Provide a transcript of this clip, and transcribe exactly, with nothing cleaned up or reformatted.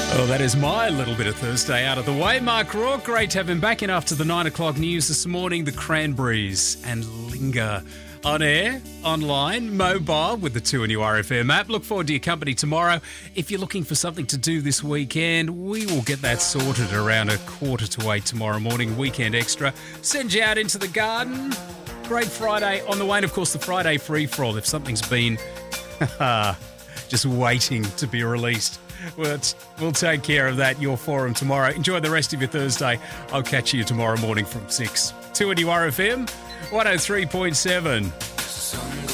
Well, that is my little bit of Thursday out of the way. Mark Rourke, great to have him back in after the nine o'clock news this morning. The Cranberries and Linger on air, online, mobile with the two N U R F M app. Look forward to your company tomorrow. If you're looking for something to do this weekend, we will get that sorted around a quarter to eight tomorrow morning. Weekend Extra. Send you out into the garden. Great Friday on the way. And, of course, the Friday free-for-all. If something's been just waiting to be released, We'll, we'll take care of that, your forum tomorrow. Enjoy the rest of your Thursday. I'll catch you tomorrow morning from six. two N U R F M, one oh three point seven.